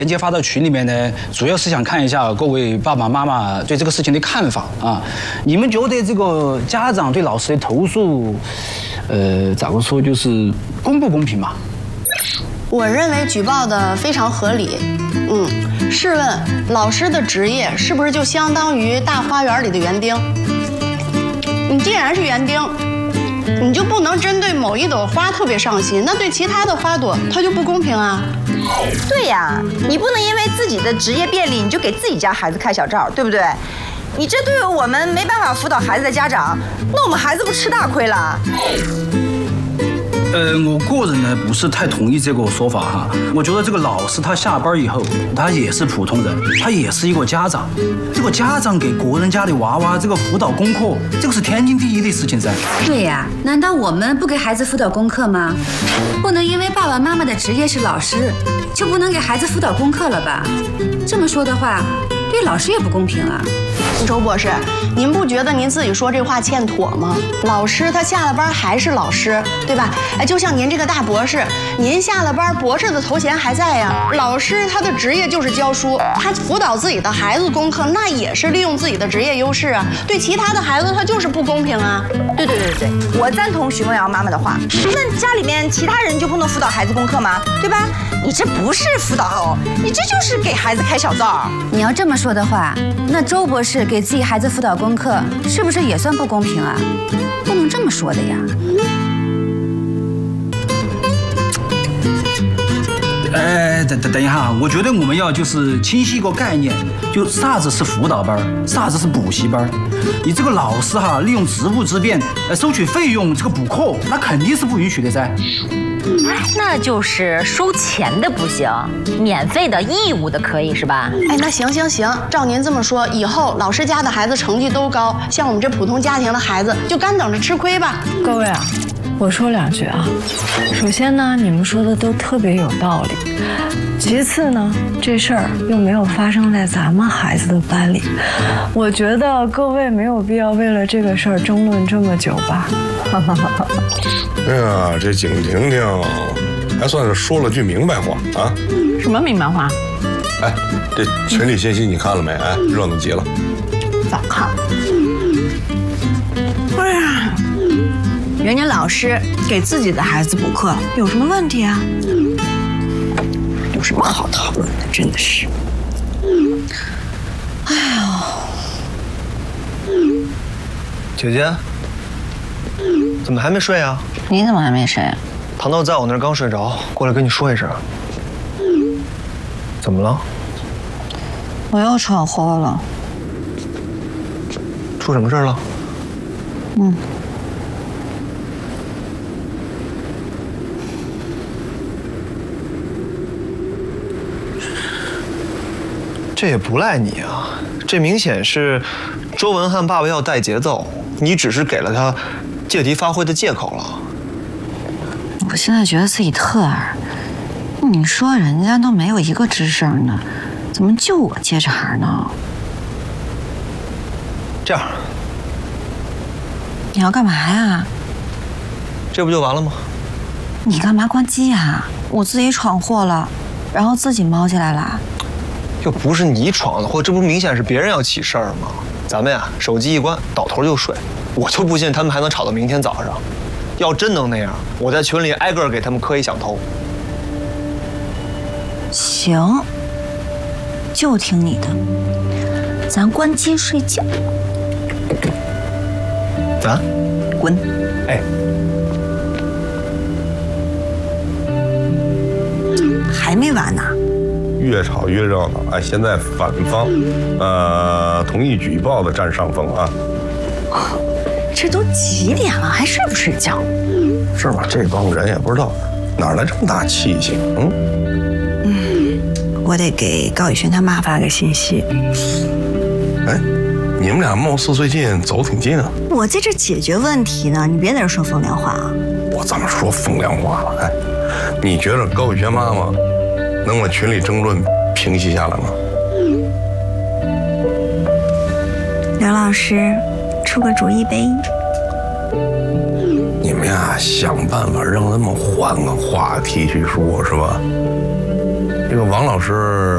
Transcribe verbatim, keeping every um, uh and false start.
链接发到群里面呢，主要是想看一下各位爸爸妈妈对这个事情的看法啊。你们觉得这个家长对老师的投诉，呃，咋个说就是公不公平嘛？ 我认为举报的非常合理。嗯，试问老师的职业是不是就相当于大花园里的园丁？你既然是园丁，你就不能针对某一朵花特别上心，那对其他的花朵它就不公平啊。 对呀，你不能因为自己的职业便利，你就给自己家孩子开小灶，对不对？你这对我们没办法辅导孩子的家长，那我们孩子不吃大亏了？ 呃，我个人呢不是太同意这个说法哈。我觉得这个老师他下班以后，他也是普通人，他也是一个家长。这个家长给国人家的娃娃这个辅导功课，这个是天经地义的事情噻。 对呀，难道我们不给孩子辅导功课吗？不能因为爸爸妈妈的职业是老师，就不能给孩子辅导功课了吧？这么说的话，对老师也不公平啊。 周博士，您不觉得您自己说这话欠妥吗？老师他下了班还是老师，对吧？哎，就像您这个大博士，您下了班，博士的头衔还在呀。老师他的职业就是教书，他辅导自己的孩子功课，那也是利用自己的职业优势啊。对其他的孩子，他就是不公平啊。 对对对对，我赞同许梦瑶妈妈的话。那家里面其他人就不能辅导孩子功课吗？对吧？你这不是辅导，你这就是给孩子开小灶。 你要这么说的话，那周博士给自己孩子辅导功课，是不是也算不公平啊？不能这么说的呀。 哎，等等等一下，我觉得我们要就是清晰一个概念，就啥子是辅导班，啥子是补习班。你这个老师哈，利用职务之便来收取费用，这个补课，那肯定是不允许的噻。 那就是收钱的不行，免费的、义务的可以是吧？ 哎，那行行行，照您这么说，以后老师家的孩子成绩都高，像我们这普通家庭的孩子就干等着吃亏吧。 各位啊，我说两句啊。首先呢，你们说的都特别有道理。其次呢，这事儿又没有发生在咱们孩子的班里，我觉得各位没有必要为了这个事儿争论这么久吧。 哎呀，这景婷婷还算是说了句明白话啊！ 什么明白话？ 哎，这群里信息你看了没？哎，热闹极了。 早看。 不是，人家老师给自己的孩子补课有什么问题啊？有什么好讨论的？真的是。哎呦，姐姐，怎么还没睡啊？ 你怎么还没睡啊？ 糖豆在我那儿刚睡着，过来跟你说一声。怎么了？ 我又闯祸了。 出什么事了？ 嗯。 这也不赖你啊，这明显是周文翰爸爸要带节奏，你只是给了他借题发挥的借口了。 我现在觉得自己特二，你说人家都没有一个吱声呢，怎么就我接茬呢？ 这样， 你要干嘛呀？ 这不就完了吗？ 你干嘛关机呀？我自己闯祸了，然后自己猫起来了。 又不是你闯的祸，这不明显是别人要起事儿吗？咱们呀，手机一关，倒头就睡。我就不信他们还能吵到明天早上。要真能那样，我在群里挨个给他们磕一响头。 行，就听你的，咱关机睡觉。 咱滚！ 哎， 还没完呢。 越吵越热闹，哎，现在反方，呃，同意举报的占上风啊。 这都几点了，还睡不睡觉？ 是吧？这帮人也不知道哪来这么大气性，嗯。 嗯，我得给高宇轩他妈发个信息。 哎，你们俩貌似最近走挺近啊。 我在这解决问题呢，你别在这说风凉话啊。 我怎么说风凉话了？哎，你觉得高宇轩妈妈能把群里争论平息下来吗？ 刘老师，出个主意呗。 你们呀，想办法让他们换个话题去说，是吧？这个王老师